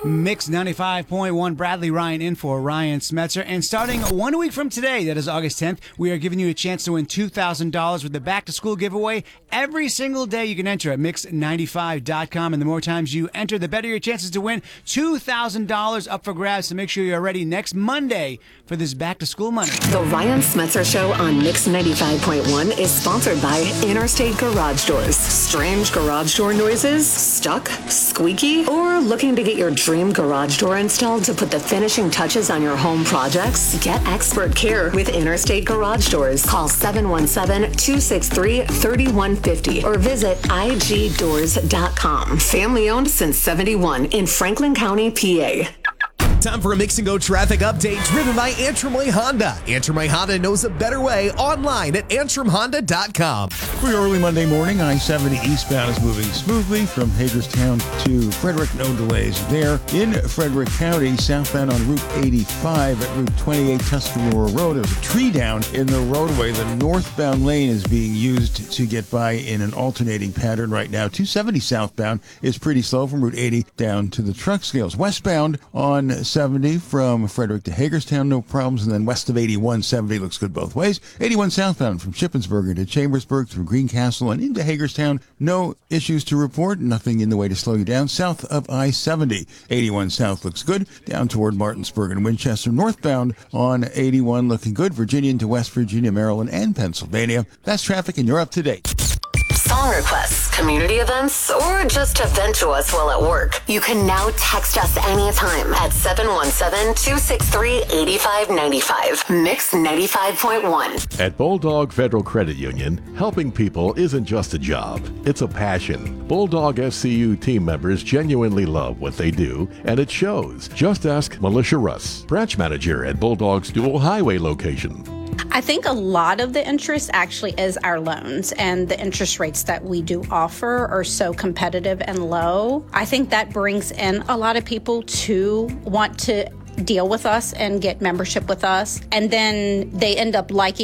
Mix 95.1, Bradley Ryan in for Ryan Smetzer. And starting 1 week from today, that is August 10th, we are giving you a chance to win $2,000 with the Back to School giveaway. Every single day you can enter at Mix95.com. And the more times you enter, the better your chances to win $2,000 up for grabs. So make sure you're ready next Monday for this Back to School money. The Ryan Smetzer Show on Mix 95.1 is sponsored by Interstate Garage Doors. Strange garage door noises? Stuck? Squeaky? Or looking to get your dream garage door installed to put the finishing touches on your home projects? Get expert care with Interstate Garage Doors. Call 717-263-3150 or visit igdoors.com. Family owned since 71 in Franklin County, PA. Time for a Mix and Go traffic update driven by Antrim Way Honda. Antrim Way Honda knows a better way online at antrimhonda.com. For your early Monday morning, I-70 eastbound is moving smoothly from Hagerstown to Frederick. No delays there. In Frederick County, southbound on Route 85 at Route 28 Tuscarora Road, there's a tree down in the roadway. The northbound lane is being used to get by in an alternating pattern right now. 270 southbound is pretty slow from Route 80 down to the truck scales. Westbound on 70 from Frederick to Hagerstown, no problems. And then west of 81, 70 looks good both ways. 81 southbound from Shippensburg to Chambersburg through Greencastle and into Hagerstown, no issues to report. Nothing in the way to slow you down. South of I-70, 81 south looks good. Down toward Martinsburg and Winchester. Northbound on 81 looking good. Virginia into West Virginia, Maryland, and Pennsylvania. That's traffic, and you're up to date. Song requests, community events, or just to vent to us while at work. You can now text us anytime at 717-263-8595. Mix 95.1. At Bulldog Federal Credit Union, helping people isn't just a job, it's a passion. Bulldog FCU team members genuinely love what they do, and it shows. Just ask Militia Russ, branch manager at Bulldog's Dual Highway location. I think a lot of the interest actually is our loans, and the interest rates that we do offer are so competitive and low. I think that brings in a lot of people to want to deal with us and get membership with us, and then they end up liking